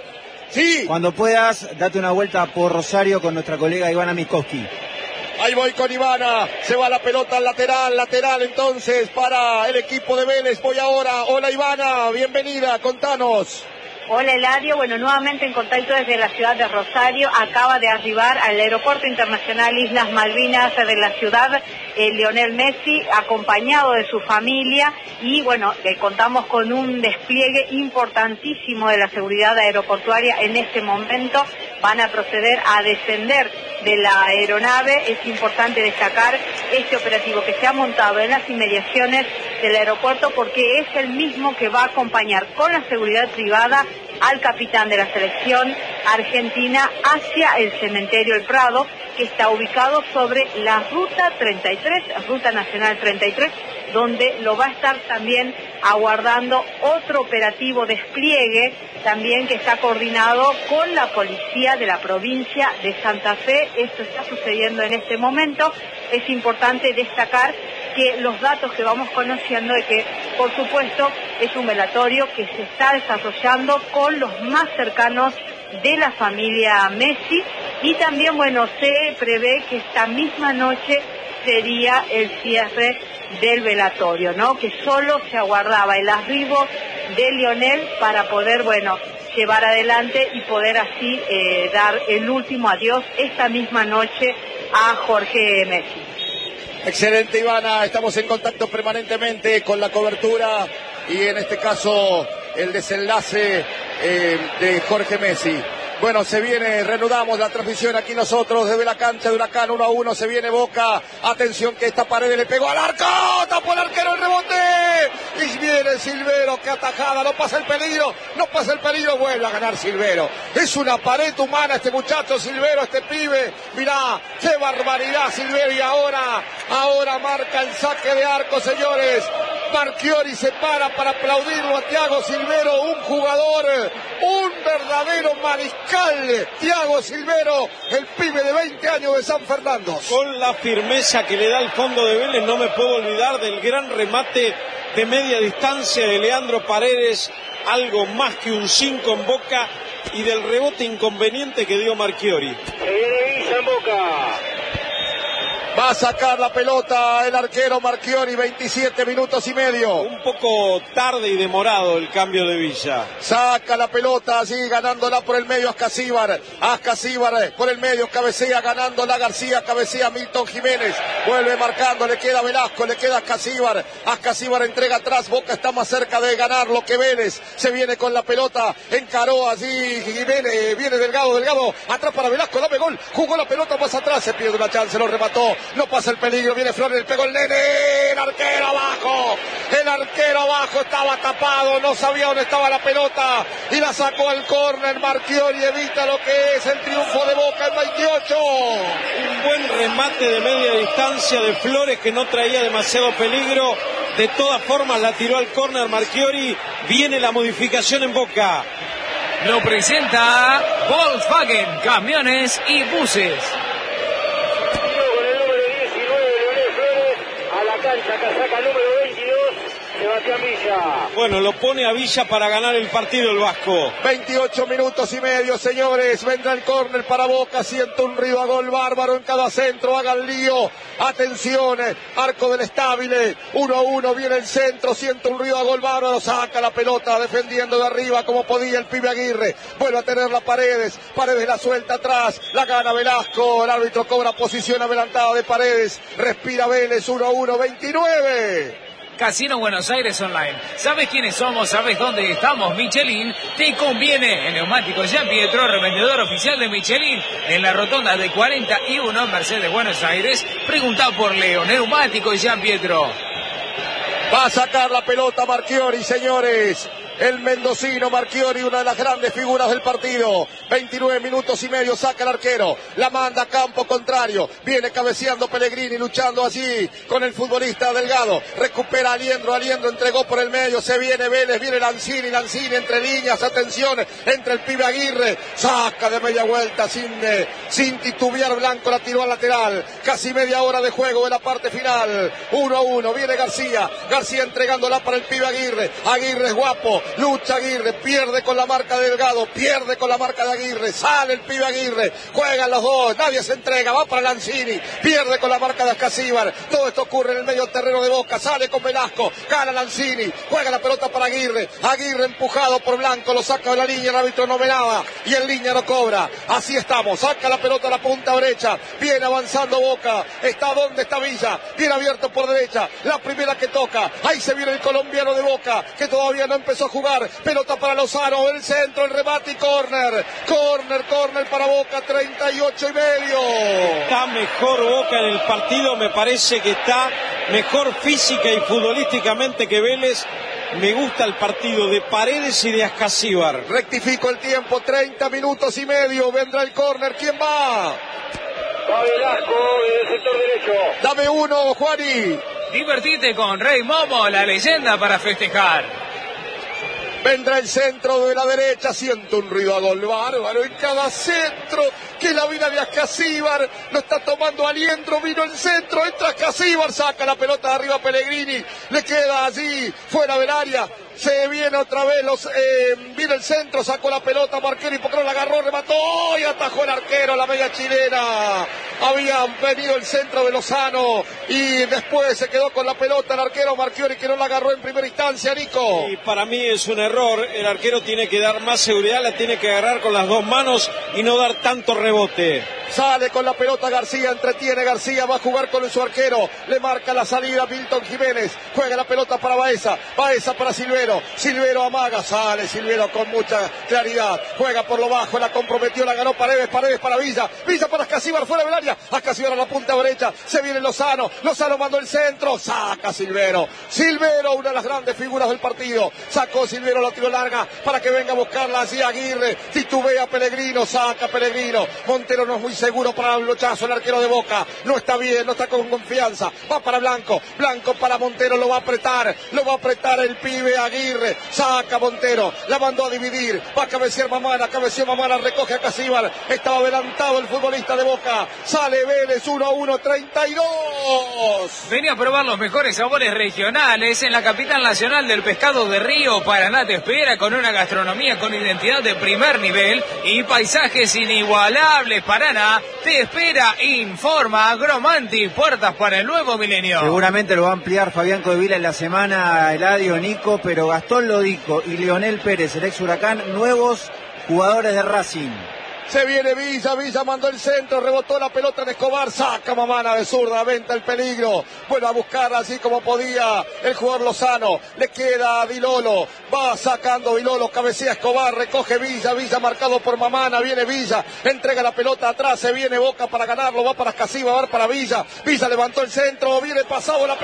Sí. Cuando puedas, date una vuelta por Rosario con nuestra colega Ivana Miskowski. Ahí voy con Ivana, se va la pelota al lateral entonces para el equipo de Vélez. Voy ahora. Hola Ivana, bienvenida, contanos. Hola Eladio, bueno, nuevamente en contacto desde la ciudad de Rosario. Acaba de arribar al Aeropuerto Internacional Islas Malvinas de la ciudad Lionel Messi, acompañado de su familia, y bueno, contamos con un despliegue importantísimo de la seguridad aeroportuaria en este momento. Van a proceder a descender de la aeronave. Es importante destacar este operativo que se ha montado en las inmediaciones del aeropuerto, porque es el mismo que va a acompañar con la seguridad privada al capitán de la selección argentina hacia el cementerio El Prado, que está ubicado sobre la ruta 33, ruta nacional 33, donde lo va a estar también aguardando otro operativo despliegue, también que está coordinado con la policía de la provincia de Santa Fe. Esto está sucediendo en este momento. Es importante destacar que los datos que vamos conociendo de que, por supuesto, es un velatorio que se está desarrollando con los más cercanos de la familia Messi, y también, bueno, se prevé que esta misma noche sería el cierre del velatorio, ¿no? Que solo se aguardaba el arribo de Lionel para poder, bueno, llevar adelante y poder así dar el último adiós esta misma noche a Jorge Messi. Excelente Ivana, estamos en contacto permanentemente con la cobertura y en este caso el desenlace de Jorge Messi. Bueno, se viene, reanudamos la transmisión aquí nosotros desde la cancha de Huracán 1-1, se viene Boca, atención que esta pared le pegó al arco, tapó el arquero el rebote, y viene Silvero, que atajada, no pasa el peligro, vuelve a ganar Silvero. Es una pared humana este muchacho Silvero, este pibe, mirá, qué barbaridad Silvero, y ahora marca el saque de arco, señores. Marchiori se para aplaudirlo a Thiago Silvero, un jugador, un verdadero mariscal, Thiago Silvero, el pibe de 20 años de San Fernando. Con la firmeza que le da el fondo de Vélez, no me puedo olvidar del gran remate de media distancia de Leandro Paredes, algo más que un 5 en Boca, y del rebote inconveniente que dio Marchiori. Se viene Villa en Boca. Va a sacar la pelota el arquero Marchiori, 27 minutos y medio. Un poco tarde y demorado el cambio de Villa. Saca la pelota allí, ganándola por el medio Ascasíbar por el medio, cabecea, ganándola García, cabecea Milton Jiménez, vuelve marcando, le queda Velasco, le queda Ascasíbar entrega atrás, Boca está más cerca de ganar lo que Vélez. Se viene con la pelota, encaró allí Jiménez, viene Delgado, atrás para Velasco, dame gol, jugó la pelota más atrás, se pierde una chance, lo remató. No pasa el peligro, viene Flores, le pegó el nene, el arquero abajo, estaba tapado, no sabía dónde estaba la pelota y la sacó al córner. Marchiori evita lo que es el triunfo de Boca en 28. Un buen remate de media distancia de Flores que no traía demasiado peligro, de todas formas la tiró al córner Marchiori. Viene la modificación en Boca. Lo presenta Volkswagen, camiones y buses. Casaca número 22, Sebastián Villa. Bueno, lo pone a Villa para ganar el partido el Vasco. 28 minutos y medio, señores. Vendrá el córner para Boca. Siento un río a gol bárbaro en cada centro. Hagan lío. Atención, arco del Estabile. 1-1, viene el centro. Siento un río a gol bárbaro. Saca la pelota defendiendo de arriba como podía el pibe Aguirre. Vuelve a tener la Paredes. Paredes la suelta atrás. La gana Velasco. El árbitro cobra posición adelantada de Paredes. Respira Vélez. 1-1, 29. Casino Buenos Aires Online. ¿Sabes quiénes somos? ¿Sabes dónde estamos? Michelin te conviene. El neumático Jean Pietro, revendedor oficial de Michelin, en la rotonda de 41 Mercedes Buenos Aires. Pregunta por Leo, neumático Jean Pietro. Va a sacar la pelota Marchiori, señores. El mendocino Marchiori, una de las grandes figuras del partido. 29 minutos y medio, saca el arquero. La manda a campo contrario. Viene cabeceando Pellegrini, luchando allí con el futbolista Delgado. Recupera Aliendro, entregó por el medio. Se viene Vélez, viene Lanzini entre líneas. Atención, entre el pibe Aguirre. Saca de media vuelta sin titubear Blanco, la tiró al lateral. Casi media hora de juego de la parte final. 1-1, viene García entregándola para el pibe Aguirre. Aguirre es guapo. lucha Aguirre, pierde con la marca de Delgado, pierde con la marca de Aguirre, sale el pibe Aguirre, juegan los dos, nadie se entrega, va para Lanzini, pierde con la marca de Ascasíbar, todo esto ocurre en el medio terreno de Boca, sale con Velasco, gana Lanzini, juega la pelota para Aguirre, Aguirre empujado por Blanco, lo saca de la línea, el árbitro no ve nada, y en línea no cobra, así estamos, saca la pelota a la punta derecha, viene avanzando Boca, está donde está Villa, viene abierto por derecha, la primera que toca, ahí se viene el colombiano de Boca, que todavía no empezó a jugar, pelota para Lozano, el centro, el remate y córner para Boca, 38 y medio. Está mejor Boca en el partido, me parece que está mejor física y futbolísticamente que Vélez. Me gusta el partido de Paredes y de Ascasíbar. Rectifico el tiempo, 30 minutos y medio, vendrá el córner, ¿quién va? Va Velasco del sector derecho. Dame uno, Juani. Divertite con Rey Momo, la leyenda para festejar. Vendrá el centro de la derecha, siento un ruido a gol bárbaro en cada centro, que la vida de Ascasíbar lo está tomando Aliendro, vino el centro, entra Ascasíbar, saca la pelota de arriba Pellegrini, le queda allí, fuera del área, se viene otra vez, viene el centro, sacó la pelota Marqueri, porque no la agarró, remató y atajó el arquero, la media chilena. Había venido el centro de Lozano y después se quedó con la pelota el arquero Marchiori, que no la agarró en primera instancia, Nico. Y para mí es un error, el arquero tiene que dar más seguridad, la tiene que agarrar con las dos manos y no dar tanto rebote. Sale con la pelota García, entretiene García, va a jugar con su arquero, le marca la salida Milton Jiménez, juega la pelota para Baeza, Baeza para Silvero, Silvero amaga, sale Silvero con mucha claridad, juega por lo bajo, la comprometió, la ganó Paredes, Paredes para Villa, Villa para Ascasíbar, fuera del área, Ascasíbar a la punta derecha, se viene Lozano, Lozano mandó el centro, saca Silvero, Silvero, una de las grandes figuras del partido, sacó Silvero, la tiró larga para que venga a buscarla así Aguirre, titubea Pellegrino, saca Pellegrino, Montero no es muy seguro para el lochazo, el arquero de Boca, no está bien, no está con confianza, va para Blanco, Blanco para Montero, lo va a apretar el pibe Aguirre, saca Montero, la mandó a dividir, va a cabecear Mamana, cabeció Mamana, recoge a Ascasíbar, estaba adelantado el futbolista de Boca, sale Vélez 1-1, 32. Venía a probar los mejores sabores regionales en la capital nacional del pescado de río. Paraná te espera con una gastronomía con identidad de primer nivel y paisajes inigualables. Paraná te espera, informa Agromanti, puertas para el nuevo milenio. Seguramente lo va a ampliar Fabián Codevila en la semana, Eladio, Nico, pero Gastón Lodico y Leonel Pérez, el ex Huracán, nuevos jugadores de Racing. Se viene Villa, Villa mandó el centro, rebotó la pelota en Escobar, saca Mamana de zurda, venta el peligro, vuelve a buscar así como podía el jugador Lozano, le queda a Dilolo, va sacando Dilolo, cabecea Escobar, recoge Villa, Villa marcado por Mamana, viene Villa, entrega la pelota atrás, se viene Boca para ganarlo, va para Ascasíbar, va para Villa, Villa levantó el centro, viene pasado la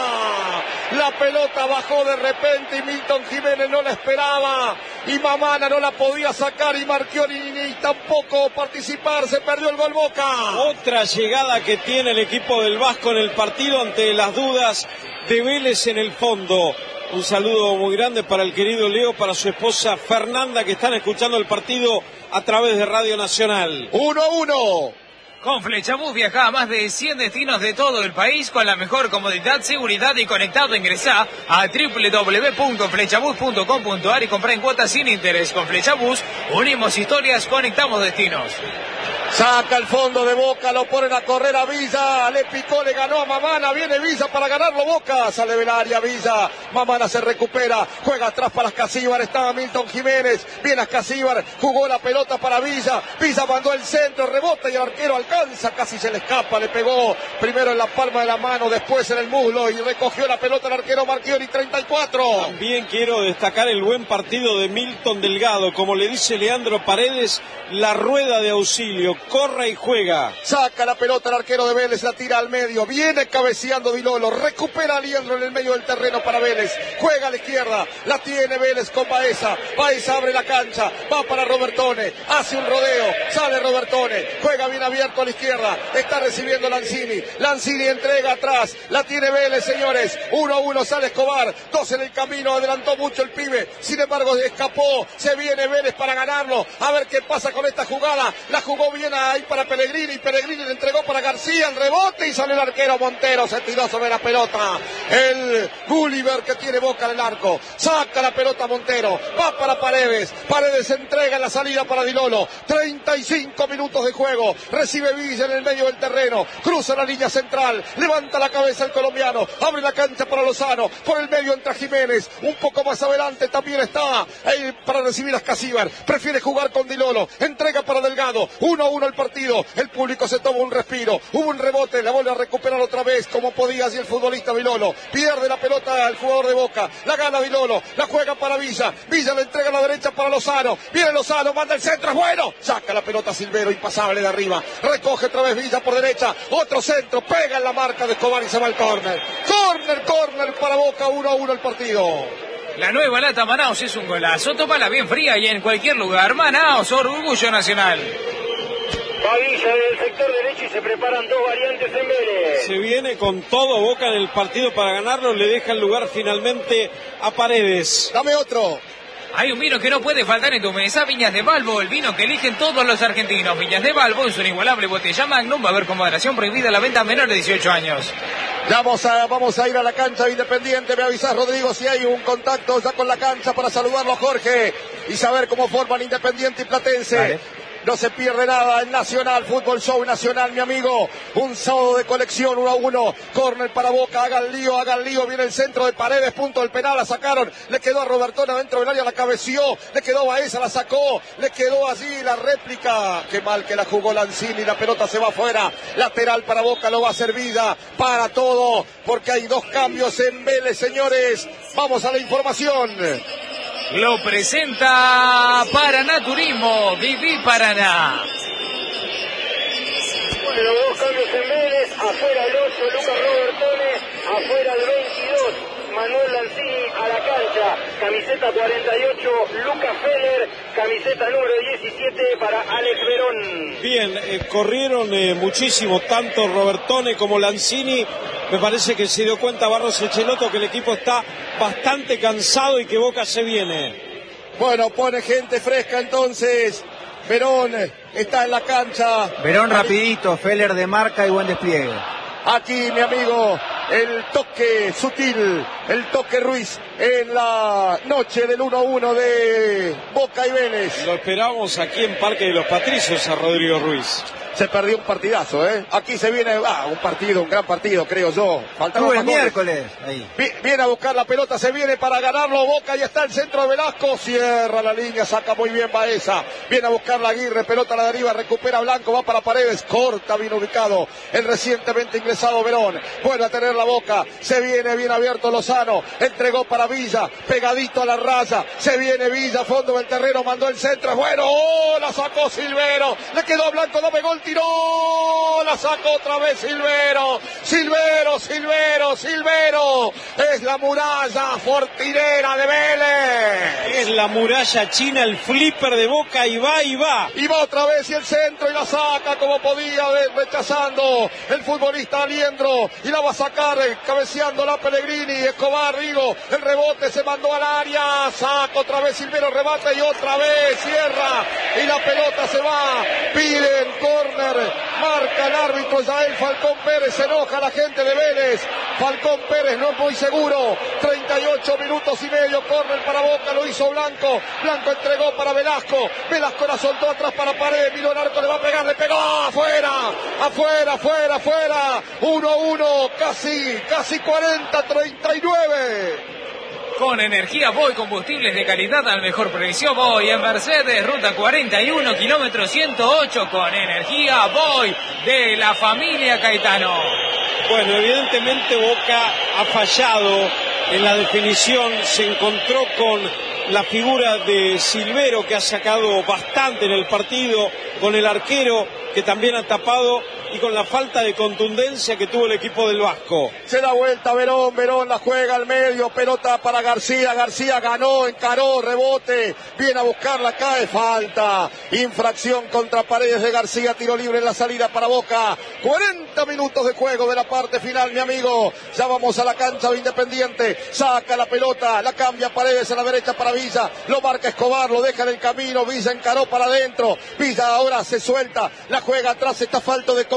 pelota bajó de repente y Milton Jiménez no la esperaba, y Mamana no la podía sacar y Marchiori ni tampoco participar, se perdió el gol Boca. Otra llegada que tiene el equipo del Vasco en el partido ante las dudas de Vélez en el fondo. Un saludo muy grande para el querido Leo, para su esposa Fernanda, que están escuchando el partido a través de Radio Nacional. 1-1. Con Flechabús viaja a más de 100 destinos de todo el país con la mejor comodidad, seguridad y conectado. Ingresá a www.flechabús.com.ar y comprá en cuotas sin interés. Con Flechabús unimos historias, conectamos destinos. Saca el fondo de Boca, lo ponen a correr a Villa, le picó, le ganó a Mamana, viene Villa para ganarlo Boca, sale del área Villa, Mamana se recupera, juega atrás para Ascasíbar, estaba Milton Jiménez, viene Ascasíbar, jugó la pelota para Villa, Villa mandó el centro, rebota y el arquero alcanza, casi se le escapa, le pegó primero en la palma de la mano, después en el muslo y recogió la pelota el arquero Marchiori, 34. También quiero destacar el buen partido de Milton Delgado, como le dice Leandro Paredes, la rueda de auxilio, corre y juega. Saca la pelota el arquero de Vélez, la tira al medio, viene cabeceando Dilolo, recupera a Liendro en el medio del terreno para Vélez, juega a la izquierda, la tiene Vélez con Baeza, Baeza abre la cancha, va para Robertone, hace un rodeo, sale Robertone, juega bien abierto a la izquierda, está recibiendo Lanzini, Lanzini entrega atrás, la tiene Vélez, señores, 1-1, sale Escobar, 2 en el camino, adelantó mucho el pibe, sin embargo escapó, se viene Vélez para ganarlo, a ver qué pasa con esta jugada, la jugó bien ahí para Pellegrini, y Pellegrini le entregó para García, el rebote y salió el arquero Montero, se tiró sobre la pelota, el Gulliver que tiene Boca en el arco. Saca la pelota Montero, va para Paredes. Paredes entrega en la salida para Di Lolo. 35 minutos de juego. Recibe Villa en el medio del terreno. Cruza la línea central. Levanta la cabeza el colombiano. Abre la cancha para Lozano. Por el medio entra Jiménez. Un poco más adelante también está ahí para recibir a Escasíbar. Prefiere jugar con Di Lolo. Entrega para Delgado. 1-1 el partido. El público se toma un respiro. Hubo un rebote. La vuelve a recuperar otra vez como podía así el futbolista Di Lolo. Pierde la pelota al jugador de Boca. La gana Di Lolo. La juega para Villa. Villa le entrega a la derecha para Lozano. Viene Lozano. Manda el centro. Es bueno. Saca la pelota Silvero. Impasable de arriba. Recoge otra vez Villa por derecha. Otro centro. Pega en la marca de Escobar y se va al córner. Córner para Boca. 1-1 el partido. La nueva lata Manaos es un golazo. Tómala bien fría y en cualquier lugar. Manaos, orgullo nacional. Va Villa del sector derecho y se preparan dos variantes en Vélez. Se viene con todo Boca en el partido para ganarlo. Le deja el lugar finalmente a Paredes. Dame otro. Hay un vino que no puede faltar en tu mesa, Viñas de Balbo, el vino que eligen todos los argentinos. Viñas de Balbo es una inigualable botella Magnum, va a haber con moderación prohibida la venta a menores de 18 años. Ya vamos a ir a la cancha de Independiente. Me avisás, Rodrigo, si hay un contacto ya con la cancha para saludarlo a Jorge y saber cómo forman Independiente y Platense. Vale. No se pierde nada en Nacional, Fútbol Show Nacional, mi amigo. Un sábado de colección, 1-1. Córner para Boca, hagan lío. Viene el centro de Paredes, punto del penal, la sacaron. Le quedó a Robertona dentro del área, la cabeció. Le quedó a Baeza, la sacó. Le quedó allí la réplica. Qué mal que la jugó Lanzini, la pelota se va afuera. Lateral para Boca, lo va a hacer Vida. Para todo, porque hay dos cambios en Vélez, señores. Vamos a la información. Lo presenta Paraná Turismo, Viví Paraná. Bueno, dos cambios en Vélez, afuera el 8, Lucas Robertone, afuera el 22, Manuel Lanzini a la cancha, camiseta 48, Lucas Feller, camiseta número 17 para Alex Verón. Bien, corrieron muchísimo, tanto Robertone como Lanzini. Me parece que se dio cuenta Barros Echeloto que el equipo está bastante cansado y que Boca se viene. Bueno, pone gente fresca entonces. Verón está en la cancha. Verón rapidito, Feller de marca y buen despliegue. Aquí, mi amigo, el toque sutil, el toque Ruiz en la noche del 1-1 de Boca y Vélez. Lo esperamos aquí en Parque de los Patricios a Rodrigo Ruiz. Se perdió un partidazo, ¿eh? Aquí se viene, un gran partido, creo yo. Faltaba el miércoles. Ahí. Viene a buscar la pelota, se viene para ganarlo. Boca, y está el centro de Velasco. Cierra la línea, saca muy bien Baeza. Viene a buscar la Aguirre, pelota a la deriva, recupera Blanco, va para Paredes. Corta, bien ubicado el recientemente ingresado Verón. Vuelve a tener la Boca. Se viene bien abierto Lozano. Entregó para Villa, pegadito a la raya. Se viene Villa, fondo del terreno, mandó el centro. Bueno, la sacó Silvero. Le quedó a Blanco, dame gol. Tiró, la sacó otra vez Silvero. Es la muralla fortinera de Vélez. Es la muralla china, el flipper de Boca, y va. Y va otra vez y el centro y la saca como podía, rechazando el futbolista Aliendro. Y la va a sacar cabeceando la Pellegrini. Escobar, digo, el rebote se mandó al área. Saca otra vez Silvero, rebate y otra vez cierra. Y la pelota se va. Piden córner. Marca el árbitro Yael Falcón Pérez. Se enoja la gente de Vélez. Falcón Pérez no es muy seguro. 38 minutos y medio. Córner para Boca. Lo hizo Blanco. Blanco entregó para Velasco. Velasco la soltó atrás para Paredes. Miró el arco. Le va a pegar. Le pegó. Afuera. 1-1. Casi 40-39. Con energía Voy, combustibles de calidad al mejor precio. Voy en Mercedes, ruta 41, kilómetro 108, con energía Voy de la familia Caetano. Bueno, evidentemente Boca ha fallado en la definición. Se encontró con la figura de Silvero, que ha sacado bastante en el partido, con el arquero, que también ha tapado, y con la falta de contundencia que tuvo el equipo del Vasco. Se da vuelta Verón la juega al medio, pelota para García ganó, encaró, rebote, viene a buscarla, cae, falta, infracción contra Paredes de García, tiro libre en la salida para Boca. 40 minutos de juego de la parte final, mi amigo. Ya vamos a la cancha de Independiente, saca la pelota, la cambia Paredes a la derecha para Villa, lo marca Escobar, lo deja en el camino, Villa encaró para adentro, Villa ahora se suelta, la juega atrás, está falto de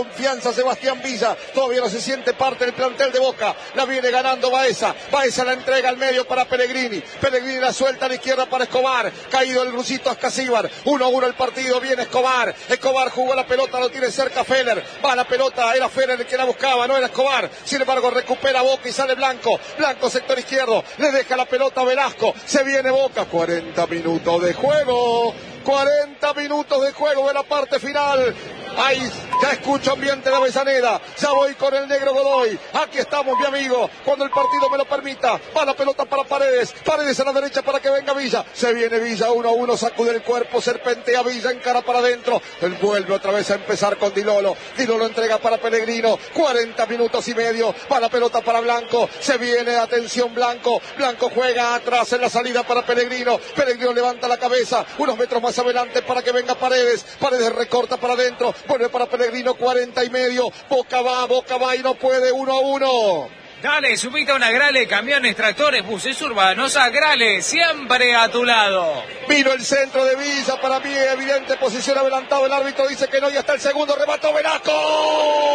confianza Sebastián Villa. Todavía no se siente parte del plantel de Boca. La viene ganando Baeza. Baeza la entrega al medio para Pellegrini. Pellegrini la suelta a la izquierda para Escobar. Caído el rusito Ascasíbar. 1-1 el partido. Viene Escobar. Escobar jugó la pelota. Lo tiene cerca Feller. Va la pelota. Era Feller el que la buscaba. No era Escobar. Sin embargo recupera Boca y sale Blanco. Blanco sector izquierdo. Le deja la pelota a Velasco. Se viene Boca. 40 minutos de juego. 40 minutos de juego de la parte final. Ahí ya escucho ambiente de Avellaneda. Ya voy con el negro Godoy. Aquí estamos, mi amigo, cuando el partido me lo permita. Va la pelota para Paredes. Paredes a la derecha para que venga Villa. Se viene Villa 1-1. Sacude el cuerpo. Serpentea Villa. Encara para adentro. Él vuelve otra vez a empezar con Dilolo. Dilolo entrega para Pellegrino. 40 minutos y medio. Va la pelota para Blanco. Se viene, atención Blanco. Blanco juega atrás en la salida para Pellegrino. Pellegrino levanta la cabeza. Unos metros más adelante para que venga Paredes. Paredes recorta para adentro. Vuelve para Pellegrino, 40 y medio. Boca va y no puede. 1-1. Dale, subite a una Grale, camiones, tractores, buses urbanos, a Grale, siempre a tu lado. Vino el centro de Villa, para mí evidente posición adelantado, el árbitro dice que no y hasta el segundo remató Velasco.